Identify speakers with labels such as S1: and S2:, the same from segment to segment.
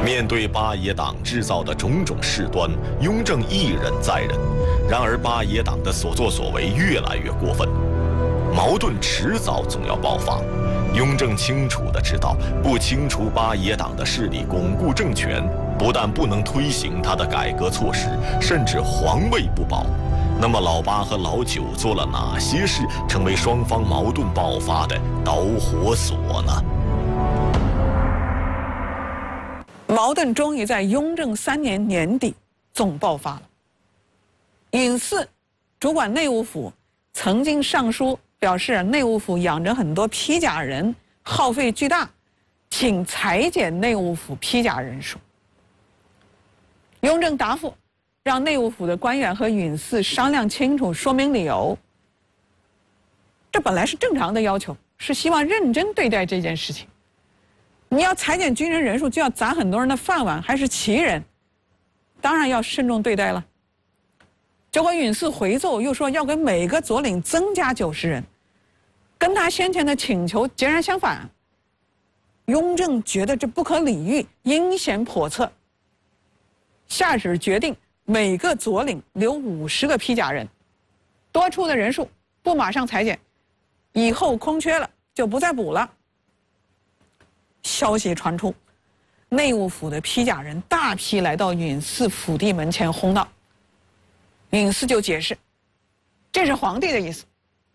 S1: 面对八爷党制造的种种事端，雍正一忍再忍。然而八爷党的所作所为越来越过分，矛盾迟早总要爆发。雍正清楚地知道，不清除八爷党的势力，巩固政权，不但不能推行他的改革措施，甚至皇位不保。那么老八和老九做了哪些事，成为双方矛盾爆发的导火索呢？
S2: 矛盾终于在雍正3年年底总爆发了。允嗣主管内务府，曾经上书表示内务府养着很多披甲人，耗费巨大，请裁减内务府披甲人数。雍正答复，让内务府的官员和允嗣商量清楚，说明理由。这本来是正常的要求，是希望认真对待这件事情。你要裁减军人人数，就要砸很多人的饭碗，还是旗人，当然要慎重对待了。结果允嗣回奏又说要给每个左领增加90人，跟他先前的请求截然相反。雍正觉得这不可理喻，阴险叵测，下旨决定每个左领留50个披甲人，多出的人数不马上裁减，以后空缺了就不再补了。消息传出，内务府的披甲人大批来到允嗣府邸门前哄闹。允嗣就解释，这是皇帝的意思。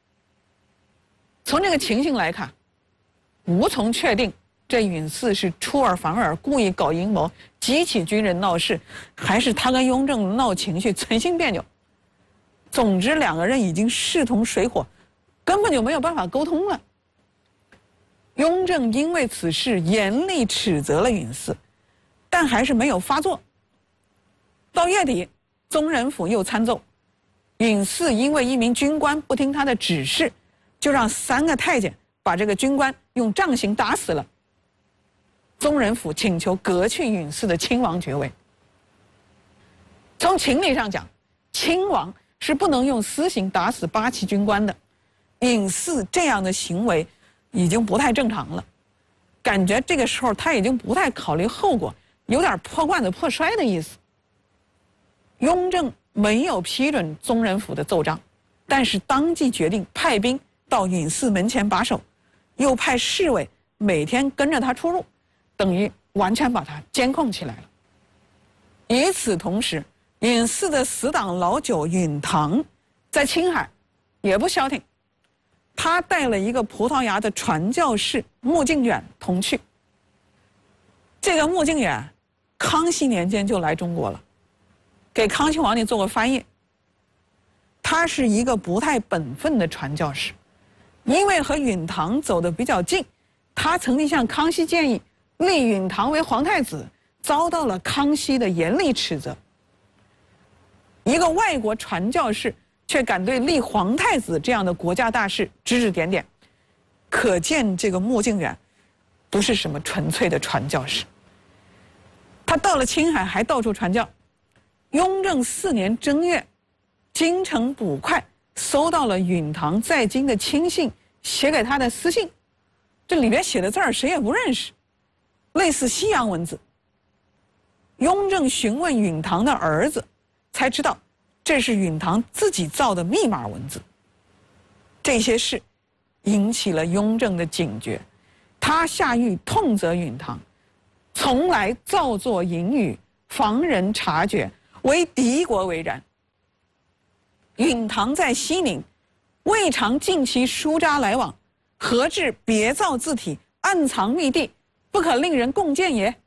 S2: 从这个情形来看，无从确定这允嗣是出尔反尔，故意搞阴谋，激起军人闹事，还是他跟雍正闹情绪，存心别扭。总之，两个人已经势同水火，根本就没有办法沟通了。雍正因为此事严厉斥责了允嗣，但还是没有发作。到月底，宗人府又参奏，允嗣因为一名军官不听他的指示，就让3个太监把这个军官用杖刑打死了。宗人府请求革去允嗣的亲王爵位。从情理上讲，亲王是不能用私刑打死8旗军官的。允嗣这样的行为已经不太正常了，感觉这个时候他已经不太考虑后果，有点破罐子破摔的意思。雍正没有批准宗人府的奏章，但是当即决定派兵到允嗣门前把守，又派侍卫每天跟着他出入，等于完全把他监控起来了。与此同时，允嗣的死党老九允堂在青海也不消停，他带了一个葡萄牙的传教士穆敬远同去。这个穆敬远，康熙年间就来中国了，给康熙皇帝做过翻译。他是一个不太本分的传教士，因为和允堂走得比较近，他曾经向康熙建议立允堂为皇太子，遭到了康熙的严厉斥责。一个外国传教士却敢对立皇太子这样的国家大事指指点点，可见这个穆敬远不是什么纯粹的传教士。他到了青海还到处传教。雍正4年正月，京城捕快搜到了允堂在京的亲信写给他的私信，这里边写的字儿谁也不认识，类似西洋文字。雍正询问允堂的儿子，才知道这是允堂自己造的密码文字。这些事引起了雍正的警觉，他下谕痛责允堂，从来造作淫语，防人察觉，为敌国为然。允堂在西宁，未尝尽其书札来往，何至别造字体，暗藏密地，不可令人共见也？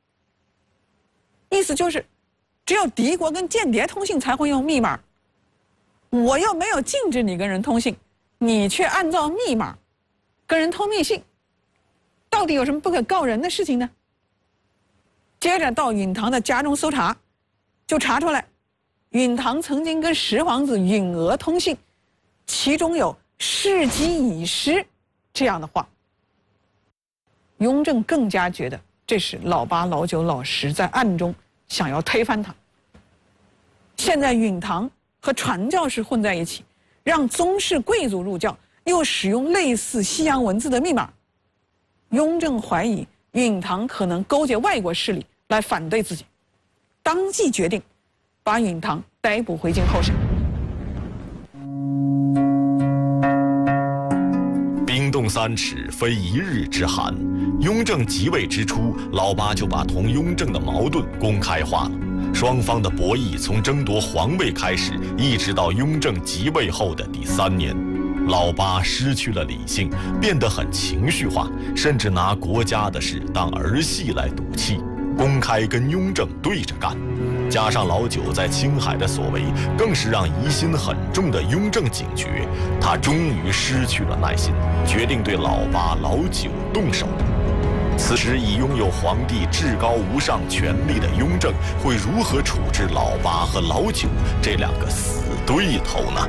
S2: 意思就是，只有敌国跟间谍通信才会用密码。我又没有禁止你跟人通信，你却按照密码跟人通密信，到底有什么不可告人的事情呢？接着到允堂的家中搜查，就查出来，允堂曾经跟10皇子允娥通信，其中有事机已失这样的话。雍正更加觉得这是老八、老九、老10在暗中想要推翻他。现在允堂和传教士混在一起，让宗室贵族入教，又使用类似西洋文字的密码。雍正怀疑允堂可能勾结外国势力来反对自己，当即决定把允堂逮捕回京候审。
S1: 冰冻三尺，非一日之寒。雍正即位之初，老八就把同雍正的矛盾公开化了。双方的博弈从争夺皇位开始，一直到雍正即位后的第3年，老八失去了理性，变得很情绪化，甚至拿国家的事当儿戏来赌气，公开跟雍正对着干。加上老九在青海的所为，更是让疑心很重的雍正警觉，他终于失去了耐心，决定对老八、老九动手。此时已拥有皇帝至高无上权力的雍正，会如何处置老八和老九这2个死对头呢？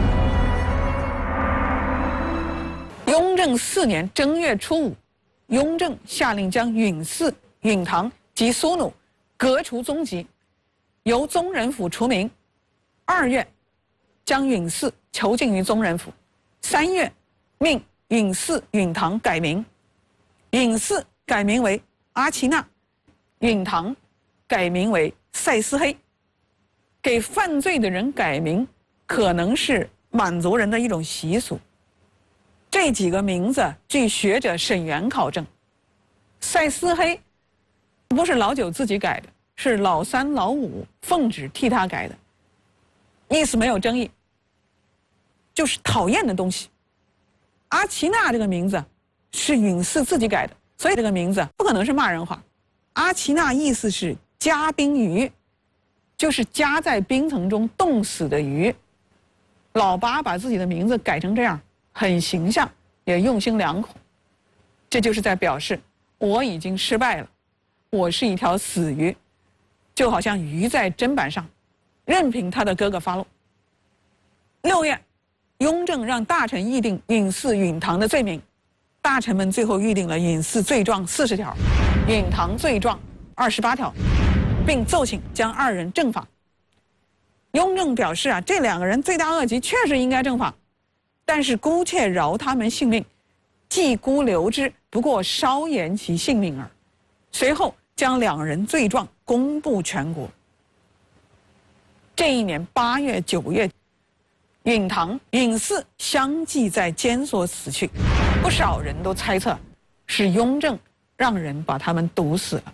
S2: 雍正4年正月初5，雍正下令将允嗣、允堂及苏努革除宗籍，由宗人府除名。2月，将允嗣囚禁于宗人府。3月，命允嗣、允堂改名，允嗣改名为阿奇那，允堂改名为塞斯黑。给犯罪的人改名，可能是满族人的一种习俗。这几个名字，据学者沈源考证，塞斯黑不是老九自己改的，是老三、老五奉旨替他改的，意思没有争议，就是讨厌的东西。阿奇那这个名字是允嗣自己改的，所以这个名字不可能是骂人话。阿奇那意思是加冰鱼，就是夹在冰层中冻死的鱼。老八把自己的名字改成这样，很形象，也用心良苦，这就是在表示我已经失败了，我是一条死鱼，就好像鱼在砧板上，任凭他的哥哥发落。6月，雍正让大臣议定允嗣、允堂的罪名，大臣们最后预定了允嗣罪状40条，允堂罪状28条，并奏请将2人正法。雍正表示这2个人罪大恶极，确实应该正法，但是姑且饶他们性命，既孤留之，不过稍延其性命耳。随后将2人罪状公布全国。这一年8月、9月，允堂、允嗣相继在监所死去，不少人都猜测是雍正让人把他们毒死了。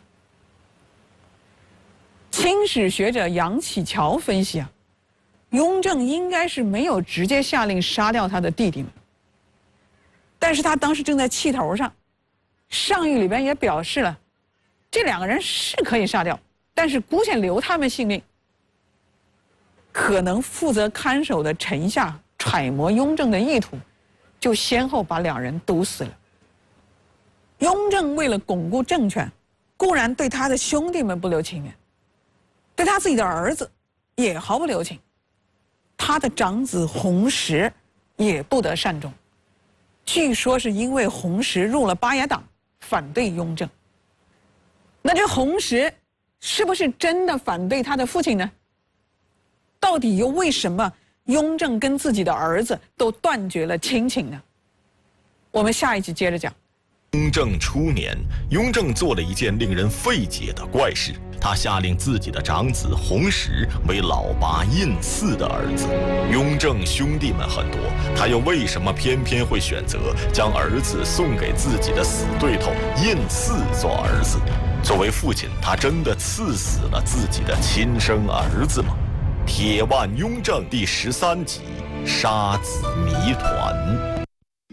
S2: 清史学者杨启桥分析雍正应该是没有直接下令杀掉他的弟弟们，但是他当时正在气头上，上谕里边也表示了，这2个人是可以杀掉，但是姑且留他们性命。可能负责看守的臣下揣摩雍正的意图，就先后把2人毒死了。雍正为了巩固政权，固然对他的兄弟们不留情面，对他自己的儿子也毫不留情，他的长子弘时也不得善终。据说是因为弘时入了八爷党，反对雍正。那这弘时是不是真的反对他的父亲呢？到底又为什么雍正跟自己的儿子都断绝了亲情呢？我们下一集接着讲。
S1: 雍正初年，雍正做了一件令人费解的怪事，他下令自己的长子弘时为老八胤嗣的儿子。雍正兄弟们很多，他又为什么偏偏会选择将儿子送给自己的死对头胤嗣做儿子？作为父亲，他真的赐死了自己的亲生儿子吗？铁腕雍正第13集，杀子谜团。